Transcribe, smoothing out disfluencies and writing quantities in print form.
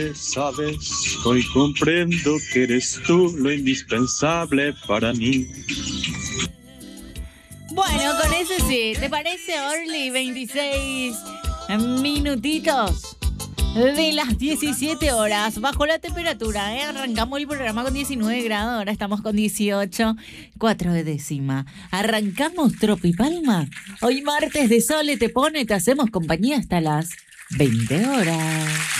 Sabes, hoy comprendo que eres tú lo indispensable para mí. Bueno, con eso sí, ¿te parece, Orly? 26 minutitos de las 17 horas, bajo la temperatura, ¿eh? Arrancamos el programa con 19 grados, ahora estamos con 18, 4 de décima. Arrancamos Tropipalma. Hoy martes de sol te pone, te hacemos compañía hasta las 20 horas.